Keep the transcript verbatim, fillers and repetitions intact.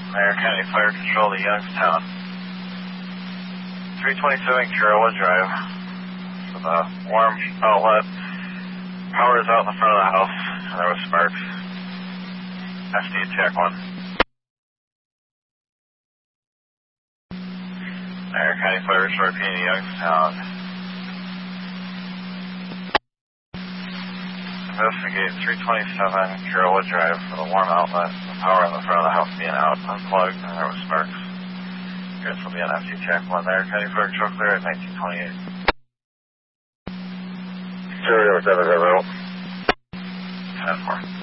Mayor County Fire Control to Youngstown. three twenty-seven Corolla Drive. So the warm outlet. Power is out in the front of the house, and there was sparks. S D check one. Mayor County Fire Resort P to Youngstown. Investigate three twenty-seven Corolla Drive for the warm outlet. The power in the front of the house being out, unplugged, and there was sparks. This will be an S D check one there. County Fire Control clear at nineteen twenty-eight. zero seven zero. ten four.